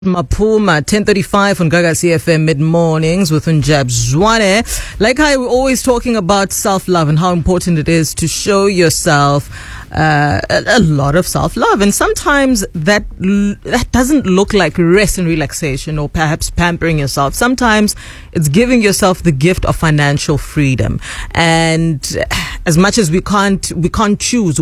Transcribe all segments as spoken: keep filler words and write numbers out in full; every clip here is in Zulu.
Mapuma, ten thirty-five on Gaga C F M mid-mornings with Unjab Zwane. Like how we're always talking about self-love and how important it is to show yourself uh, a, a lot of self-love. And sometimes that, that doesn't look like rest and relaxation or perhaps pampering yourself. Sometimes it's giving yourself the gift of financial freedom. And as much as we can't, we can't choose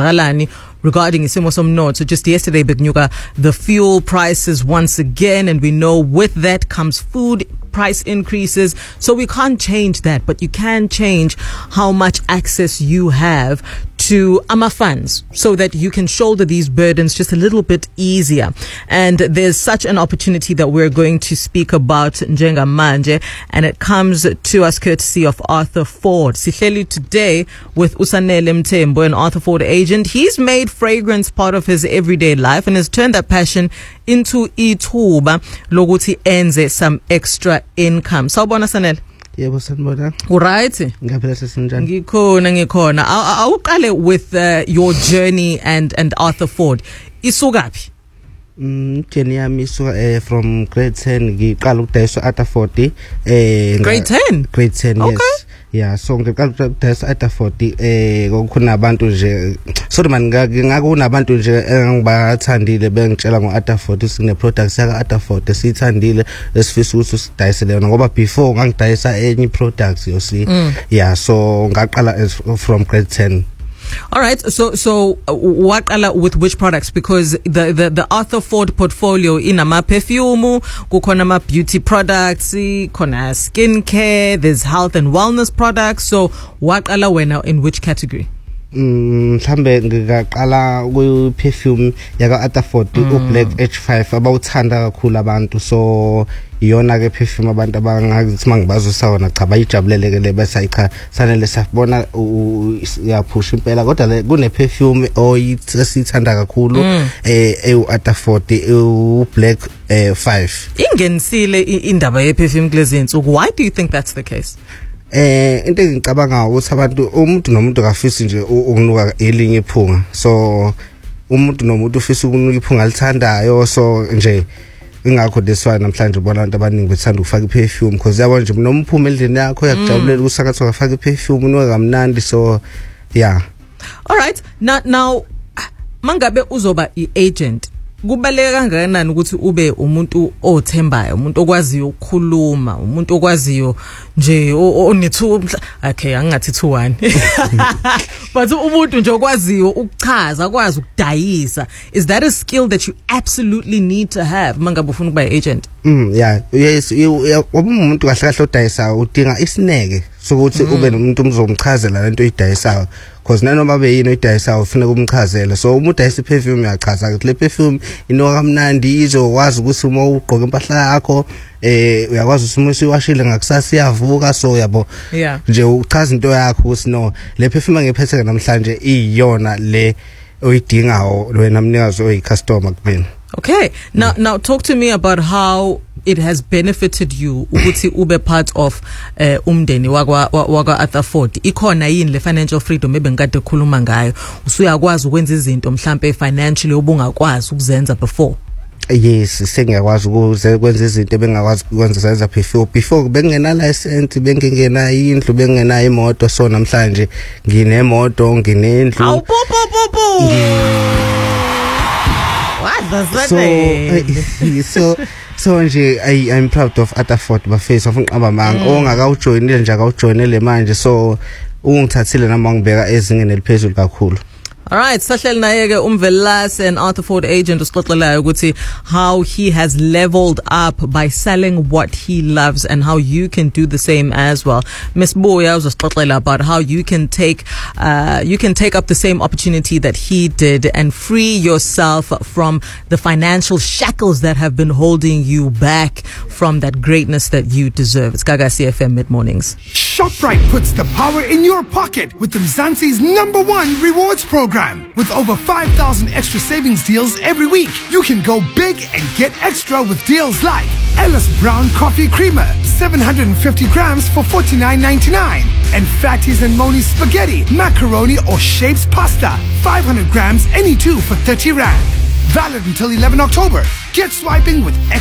regarding isimo somnotho. So just yesterday, Bekunyuka, the fuel prices once again, and we know with that comes food price increases. So we can't change that, but you can change how much access you have to AMA funds so that you can shoulder these burdens just a little bit easier. And there's such an opportunity that we're going to speak about Njenga Manje, and it comes to us courtesy of Arthur Ford. Sihleli today with Usanele Mthembu, an Arthur Ford agent. He's made fragrance part of his everyday life and has turned that passion into ithuba lokuthi enze some extra income. Sawubona Sanele. Yebo sanibona. Right? Ngaphela sesinjani? Ngikhona ngikhona. Awuqale with uh, your journey and and Arthur Ford. Isukaphi? Mm, journey yami isuka eh, from grade ten ngiqala ukudayisa Arthur Ford eh grade ten. Grade ten, okay. Yes. Yeah, so ngiqala ukudayisa Arthur Ford eh kukhona abantu nje sorry man ngakunabantu nje engibathandile bengitshela ngo Arthur Ford sine products yaka Arthur Ford esithandile esifisa ukuthi sidayisele yona ngoba before ngangidayisa enye products you see. Mm. Yeah, so ngaqala from grade ten. All right, so so uh, waqala with which products? Because the the, the Arthur Ford portfolio inama perfume, kukhona ma beauty products, khona skincare, there's health and wellness products. So waqala wena in which category? Mm, mhlambe ngaqala ku perfume yaka Arthur Ford u Black H five abawuthanda kakhulu abantu, so iyona ke perfume abantu abangathi mangibazo sawona cha bayijabulele ke le bese cha sanele safibona uyaphusha impela, kodwa le kune perfume oyithanda kakhulu eh e Arthur Ford u Black five. Ingenisile indaba ye perfume kulezi insuku. Why do you think that's the case? Eh into engicabanga ukuthi abantu umuntu nomuntu kafisi nje ukunuka elinye iphunga, so umuntu nomuntu ufisa ukunuka iphunga lithandayo, so nje ingakho deswa namhlanje ubona abantu abaningi bethanda ukufaka iperfume because yabo nje noma uphuma endlini yakho uyakujabulela usakatha ufaka iperfume unuka kamnandi, so yeah. All right, now now mangabe uzoba iagent, kubaleka kangakanani ukuthi ube umuntu othembayo, umuntu okwaziyo ukukhuluma, umuntu okwaziyo nje onethu okay angathi two one but umuntu nje okwaziyo ukuchaza, akwazi ukudayisa? Is that a skill that you absolutely need to have mangabe ufuna ukuba agent? Mm, yeah, yes, umuntu kahle kahle odayisa udinga isineke sokuthi ube nomuntu umzomchazela lento oyidayisayo, because nanoma beyini oyidayisayo ufuna ukumchazela. So umuntu udayisa perfume uyachaza ukuthi le perfume inoka kamnandi, izokwazi ukuthi uma ugqoka impahla yakho eh uyakwazi ukuthi uma usiwashile ngakusasa iyavuka, so yabo nje uchaza into yakho ukuthi no le perfume ngephethe namhlanje iyona le oyidingayo wena mnikazi oyi customer kubeni. Okay, now now talk to me about how it has benefited you ukuthi ube part of uh, umndeni wakwa wakwa Arthur Ford. Ikhona yini le financial freedom ebengikade khuluma ngayo? Usuyakwazi ukwenza izinto mhlambe financially obungakwazi ukuzenza before? Yes, sengiyakwazi ukwenza izinto ebengakwazi ukwenza senza before. Before bengena license, bengingena indlu, bengena imoto, so namhlanje nginemoto, nginendlu. Awu po po po po. What does that mean? So so nje I I'm proud of Arthur Ford bafisa ufuna manga ongakawujoinile nje akawujoinele manje, so ungithathile nama ngibeka ezingeni eliphezulu kakhulu. All right, sahleli naye ke uMvelase, an Arthur Ford agent, usixoxelayo ukuthi how he has leveled up by selling what he loves and how you can do the same as well. Miss Boya usixoxela about how you can take uh you can take up the same opportunity that he did and free yourself from the financial shackles that have been holding you back from that greatness that you deserve. It's Gaga C F M mid-mornings. ShopRite puts the power in your pocket with Mzansi's number one rewards program. With over five thousand extra savings deals every week, you can go big and get extra with deals like Ellis Brown Coffee Creamer, seven hundred fifty grams for forty-nine ninety-nine, and Fatties and Moni Spaghetti, Macaroni or Shapes Pasta, five hundred grams, any two for thirty rand. Valid until eleven October. Get swiping with